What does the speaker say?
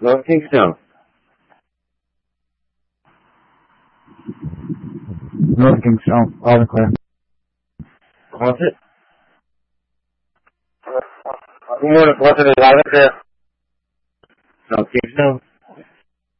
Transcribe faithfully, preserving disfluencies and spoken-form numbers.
North Kingstown. North Kingstown, all in clear. What's it? Good morning, what's it? All in clear. North Kingstown.